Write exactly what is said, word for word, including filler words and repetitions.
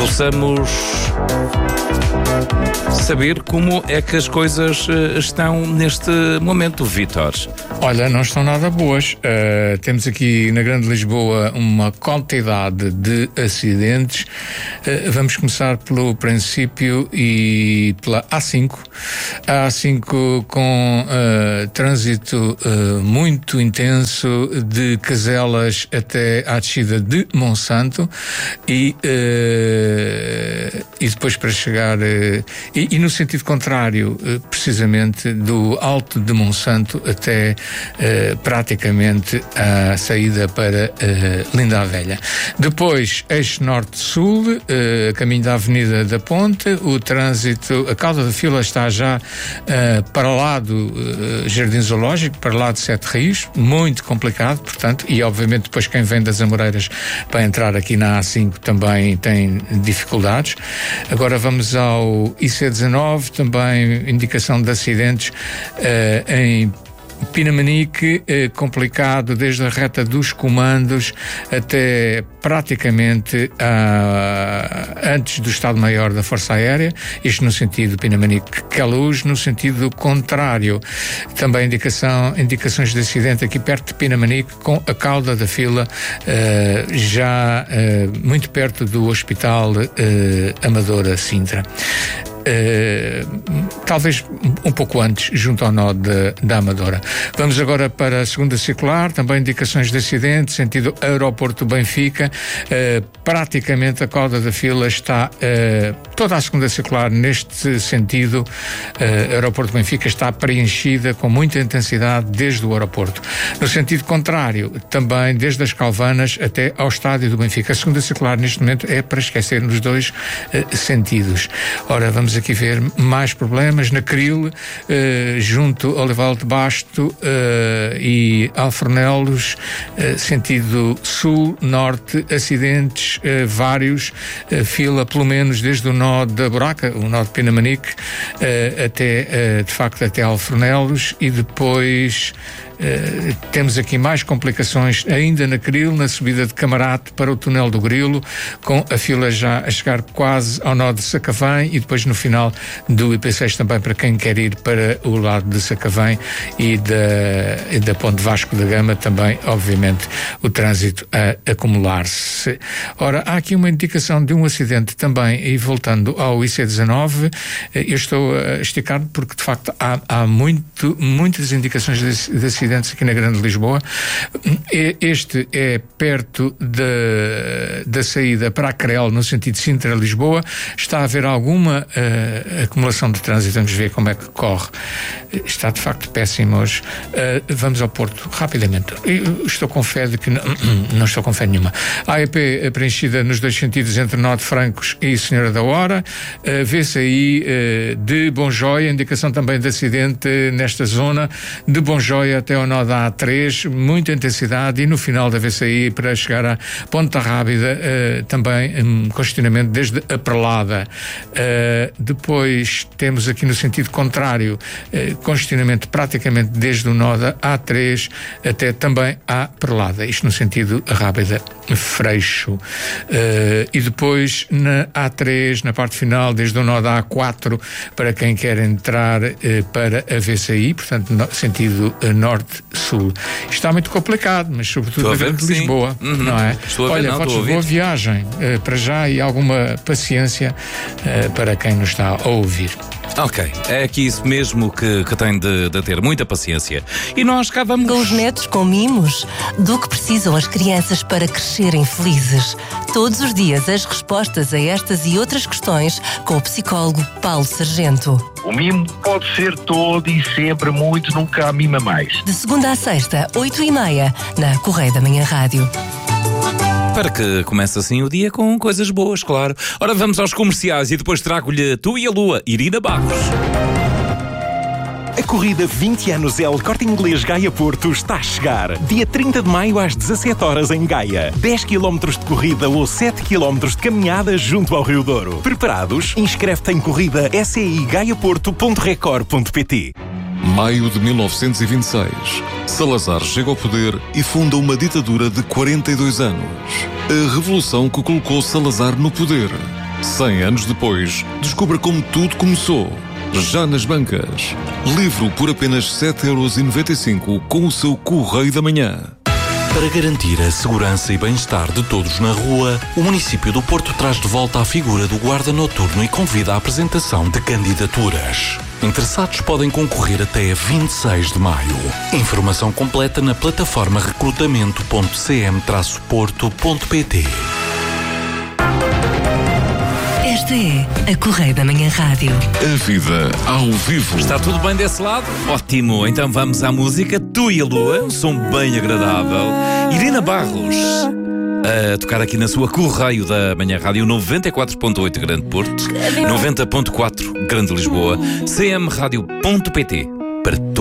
possamos saber como é que as coisas uh, estão neste momento, Vítor. Olha, não estão nada boas. Uh, temos aqui na Grande Lisboa uma quantidade de acidentes. Uh, vamos começar pelo princípio e pela A cinco. A A cinco com uh, trânsito uh, muito intenso de Caselas até à descida de Monsanto e, uh, e depois para chegar uh, e, e no sentido contrário, uh, precisamente do Alto de Monsanto até uh, praticamente a saída para uh, Linda a Velha. Depois, eixo norte-sul, uh, caminho da Avenida da Ponte, o trânsito, a cauda da fila está já uh, para lá do uh, Jardim Zoológico, para lá de Sete Rios, muito complicado, portanto, e obviamente depois quem vem das Amoreiras para entrar aqui na A cinco também tem dificuldades. Agora vamos ao I C dezanove, também indicação de acidentes uh, em Pinamanique, eh, complicado desde a reta dos comandos até praticamente ah, antes do Estado-Maior da Força Aérea, isto no sentido Pinamanique-Queluz, no sentido contrário. Também indicação, indicações de acidente aqui perto de Pinamanique, com a cauda da fila eh, já eh, muito perto do Hospital eh, Amadora Sintra. Uh, talvez um pouco antes, junto ao nó de, da Amadora. Vamos agora para a segunda circular, também indicações de acidente, sentido Aeroporto Benfica. Uh, praticamente a cauda da fila está, uh, toda a segunda circular neste sentido, uh, Aeroporto Benfica está preenchida com muita intensidade desde o aeroporto. No sentido contrário, também desde as Calvanas até ao estádio do Benfica. A segunda circular neste momento é para esquecer nos dois uh, sentidos. Ora, vamos aqui ver mais problemas na Cril, eh, junto ao Olival de Basto eh, e Alfornelos, eh, sentido sul-norte, acidentes eh, vários, eh, fila pelo menos desde o nó da Buraca, o nó de Pinamanique, eh, até, eh, de facto, até Alfornelos, e depois Uh, temos aqui mais complicações ainda na Cril, na subida de Camarate para o túnel do Grilo, com a fila já a chegar quase ao nó de Sacavém, e depois no final do I P seis também para quem quer ir para o lado de Sacavém e da, e da Ponte Vasco da Gama, também obviamente o trânsito a acumular-se. Ora, há aqui uma indicação de um acidente também, e voltando ao I C dezanove, eu estou a esticar porque de facto há, há muito, muitas indicações de, de acidentes aqui na Grande Lisboa. Este é perto da, da saída para a Crel, no sentido Sintra-Lisboa. Está a haver alguma uh, acumulação de trânsito. Vamos ver como é que corre. Está de facto péssimo hoje. Uh, vamos ao Porto, rapidamente. Eu estou com fé de que não, não estou com fé nenhuma. A E P preenchida nos dois sentidos entre Nó de Francos e Senhora da Hora. Uh, vê-se aí uh, de Bonjoia, indicação também de acidente nesta zona, de Bonjoia até ao nó da A três, muita intensidade, e no final da V C I para chegar à Ponta Rábida, uh, também um congestionamento desde a Perlada. Uh, depois temos aqui no sentido contrário, uh, congestionamento praticamente desde o nó da A três até também à Perlada, isto no sentido Rábida Freixo. Uh, e depois na A três, na parte final, desde o nó da A quatro, para quem quer entrar uh, para a V C I, portanto, no sentido uh, norte-sul. Está muito complicado, mas sobretudo na Grande Lisboa, uhum. não é? Estou Olha, não, votos de boa viagem uh, para já, e alguma paciência uh, para quem nos está a ouvir. Ok, é aqui isso mesmo que, que tem de, de ter muita paciência. E nós cá vamos... Com os netos com mimos, do que precisam as crianças para crescerem felizes. Todos os dias as respostas a estas e outras questões com o psicólogo Paulo Sargento. O mimo pode ser todo e sempre muito, nunca há mima mais. De segunda a sexta, oito e meia, na Correia da Manhã Rádio. Para que comece assim o dia com coisas boas, claro. Ora, vamos aos comerciais e depois trago-lhe Tu e a Lua, Irina Barros. A corrida vinte anos El Corte Inglês Gaia Porto está a chegar. Dia trinta de maio às dezassete horas em Gaia. dez quilómetros de corrida ou sete quilómetros de caminhada junto ao Rio Douro. Preparados? Inscreve-te em corrida s e i gaia porto ponto record ponto p t. Maio de mil novecentos e vinte e seis. Salazar chega ao poder e funda uma ditadura de quarenta e dois anos. A revolução que colocou Salazar no poder. cem anos depois, descubra como tudo começou. Já nas bancas. Livro por apenas sete euros e noventa e cinco com o seu Correio da Manhã. Para garantir a segurança e bem-estar de todos na rua, o município do Porto traz de volta a figura do guarda noturno e convida à apresentação de candidaturas. Interessados podem concorrer até vinte e seis de maio. Informação completa na plataforma recrutamento ponto c m traço porto ponto p t. Esta é a Correio da Manhã Rádio. A vida ao vivo. Está tudo bem desse lado? Ótimo, então vamos à música Tu e a Lua, um som bem agradável. Irina Barros a tocar aqui na sua Correio da Manhã Rádio noventa e quatro ponto oito Grande Porto, noventa ponto quatro Grande Lisboa, c m rádio ponto p t para